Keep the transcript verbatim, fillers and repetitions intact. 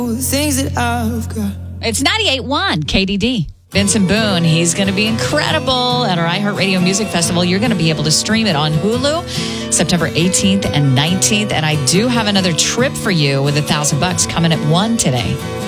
things that I've got. It's ninety-eight point one K D D. Vincent Boone, he's going to be incredible at our iHeartRadio Music Festival. You're going to be able to stream it on Hulu September eighteenth and nineteenth. And I do have another trip for you with a thousand bucks coming at one today.